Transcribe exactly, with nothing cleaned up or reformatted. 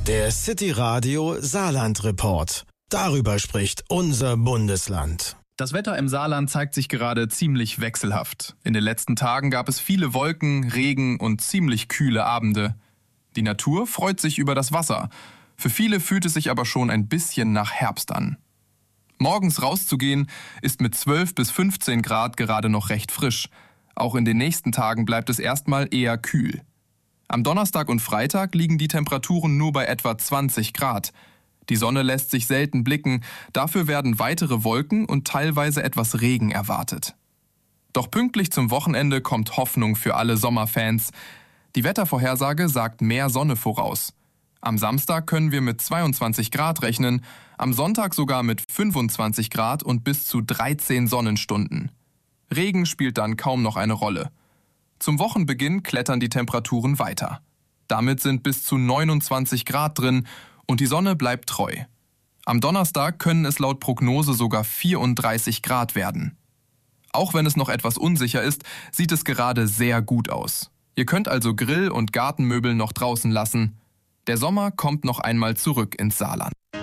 Der City Radio Saarland Report. Darüber spricht unser Bundesland. Das Wetter im Saarland zeigt sich gerade ziemlich wechselhaft. In den letzten Tagen gab es viele Wolken, Regen und ziemlich kühle Abende. Die Natur freut sich über das Wasser. Für viele fühlt es sich aber schon ein bisschen nach Herbst an. Morgens rauszugehen ist mit zwölf bis fünfzehn Grad gerade noch recht frisch. Auch in den nächsten Tagen bleibt es erstmal eher kühl. Am Donnerstag und Freitag liegen die Temperaturen nur bei etwa zwanzig Grad. Die Sonne lässt sich selten blicken, dafür werden weitere Wolken und teilweise etwas Regen erwartet. Doch pünktlich zum Wochenende kommt Hoffnung für alle Sommerfans. Die Wettervorhersage sagt mehr Sonne voraus. Am Samstag können wir mit zweiundzwanzig Grad rechnen, am Sonntag sogar mit fünfundzwanzig Grad und bis zu dreizehn Sonnenstunden. Regen spielt dann kaum noch eine Rolle. Zum Wochenbeginn klettern die Temperaturen weiter. Damit sind bis zu neunundzwanzig Grad drin und die Sonne bleibt treu. Am Donnerstag können es laut Prognose sogar vierunddreißig Grad werden. Auch wenn es noch etwas unsicher ist, sieht es gerade sehr gut aus. Ihr könnt also Grill- und Gartenmöbel noch draußen lassen. Der Sommer kommt noch einmal zurück ins Saarland.